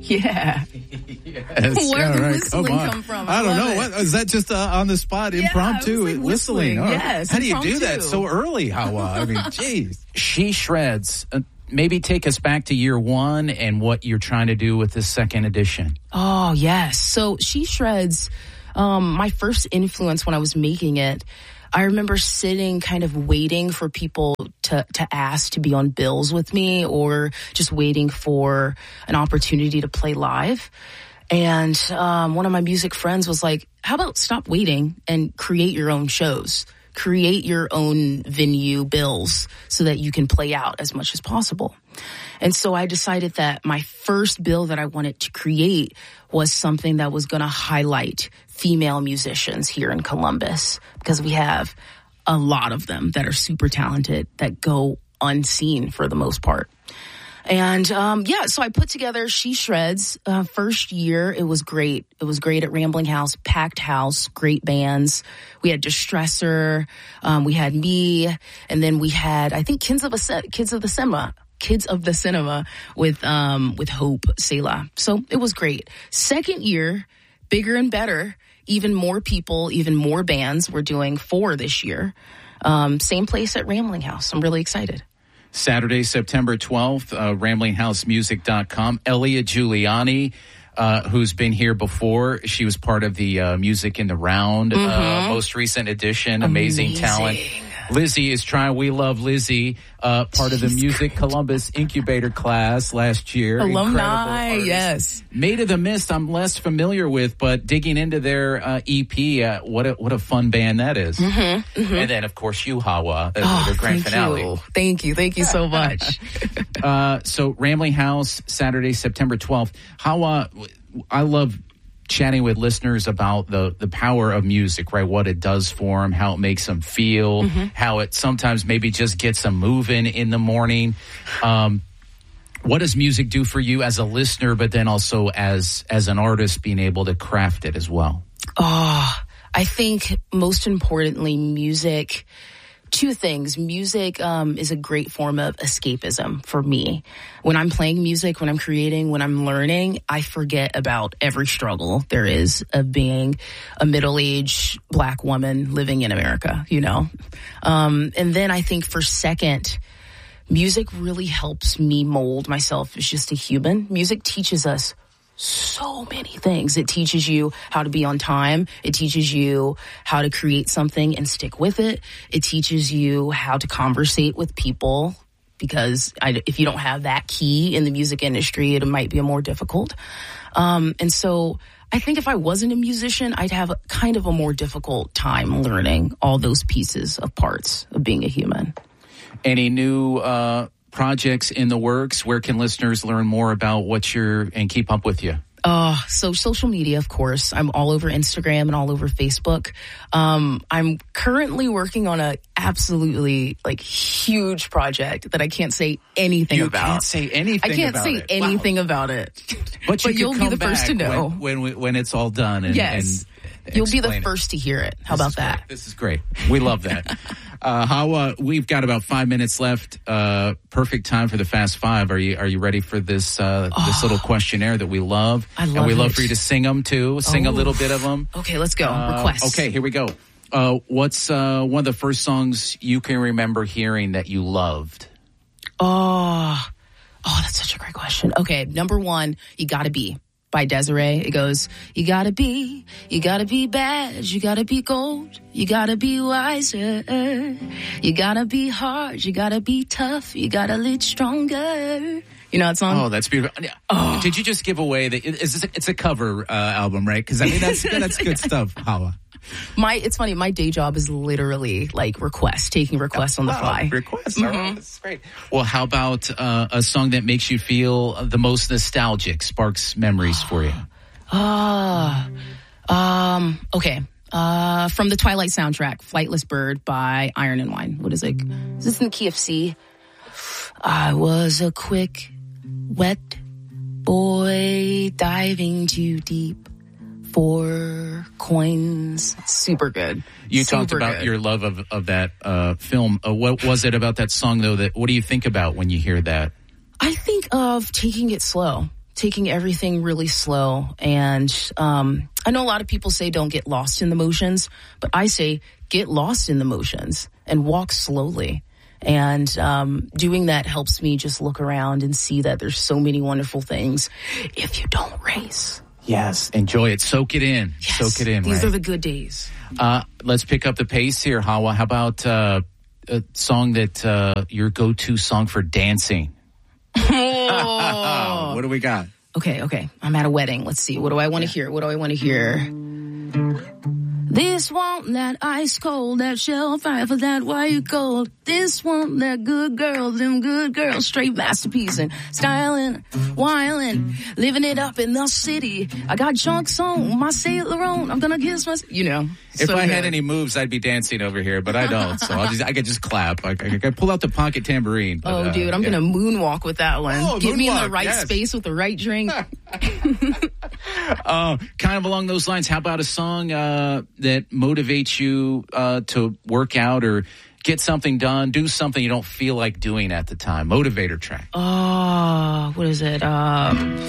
Yeah. Yes. Where did right. whistling come from? I don't know. It. What is that? Just on the spot, impromptu whistling? Oh. Yes. How do you do that so early, Hawa? I mean, geez. She Shreds. Maybe take us back to year one and what you're trying to do with this second edition. Oh, yes. So She Shreds, my first influence when I was making it, I remember sitting kind of waiting for people to ask to be on bills with me or just waiting for an opportunity to play live. And one of my music friends was like, how about stop waiting and create your own shows? Create your own venue bills so that you can play out as much as possible. And so I decided that my first bill that I wanted to create was something that was going to highlight female musicians here in Columbus, because we have a lot of them that are super talented that go unseen for the most part. And, so I put together She Shreds. First year, it was great. It was great at Rambling House, packed house, great bands. We had Distressor, we had me, and then we had, I think, Kids of the Cinema with Hope Selah. So it was great. Second year, bigger and better, even more people, even more bands. We're doing 4 this year. Same place at Rambling House. I'm really excited. Saturday, September 12th, ramblingHousemusic.com. Elia Giuliani, who's been here before. She was part of the Music in the Round, most recent edition. Amazing talent. Lizzie is trying. We love Lizzie, part of the Music Columbus Incubator class last year. Alumni, yes. Made of the Mist, I'm less familiar with, but digging into their EP, what a fun band that is. And then, of course, you, Hawa, the grand finale. Thank you so much. So Rambling House, Saturday, September 12th. Hawa, I love chatting with listeners about the power of music, right? What it does for them, how it makes them feel, how it sometimes maybe just gets them moving in the morning. What does music do for you as a listener, but then also as an artist being able to craft it as well? I think most importantly, music, 2 things. Music is a great form of escapism for me. When I'm playing music, when I'm creating, when I'm learning, I forget about every struggle there is of being a middle-aged Black woman living in America, you know? And then I think for second, music really helps me mold myself as just a human. Music teaches us so many things. It teaches you how to be on time. It teaches you how to create something and stick with it. It teaches you how to conversate with people, because if you don't have that key in the music industry, it might be more difficult. And so I think if I wasn't a musician, I'd have kind of a more difficult time learning all those pieces of parts of being a human. Any new projects in the works? Where can listeners learn more about and keep up with you? So social media, of course. I'm all over Instagram and all over Facebook. I'm currently working on a absolutely huge project that I can't say anything about. You can't say anything about it? I can't say anything about it. But you'll be the first to know. When it's all done. Yes. You'll be the first to hear it. How about that? This is great. We love that. Hawa, we've got about 5 minutes left. Perfect time for the Fast Five. Are you ready for this little questionnaire that we love? I love it. And we love for you to sing them too. Sing a little bit of them. Okay, let's go. Requests. Okay, here we go. What's one of the first songs you can remember hearing that you loved? Oh, that's such a great question. Okay, number 1, You Gotta Be by Desiree. It goes, you gotta be bad, you gotta be gold, you gotta be wiser, you gotta be hard, you gotta be tough, you gotta lead stronger. You know that song? Oh, that's beautiful. Oh. Did you just give away it's a cover album, right? Because I mean that's good stuff, Hawa. It's funny. My day job is literally taking requests on the fly. Requests. Mm-hmm. Oh, that's great. Well, how about a song that makes you feel the most nostalgic, sparks memories for you? Okay. From the Twilight soundtrack, Flightless Bird by Iron and Wine. What is it? Is this in the key of C? I was a quick, wet boy diving too deep for coins. Super good. You talked about your love of that film. What was it about that song, though? What do you think about when you hear that? I think of taking it slow. taking everything really slow. And I know a lot of people say don't get lost in the motions, but I say get lost in the motions and walk slowly. And doing that helps me just look around and see that there's so many wonderful things if you don't race. Yes, enjoy it. Soak it in. Yes, soak it in. These right? are the good days. Let's pick up the pace here, Hawa. How about a song that your go-to song for dancing? Oh. What do we got? Okay. I'm at a wedding. Let's see. What do I want to hear? This one, that ice cold, that shell fire for that white gold. This one, that good girl, them good girls, straight masterpiece and styling, wilding, living it up in the city. I got chunks on my Saint Laurent. I'm gonna kiss my, If I had any moves, I'd be dancing over here, but I don't. So I could just clap. I could pull out the pocket tambourine. But, dude, I'm gonna moonwalk with that one. Oh, Get me in the moonwalk, right yes. space with the right drink. Kind of along those lines, how about a song that motivates you to work out or get something done, do something you don't feel like doing at the time? Motivator track. What is it?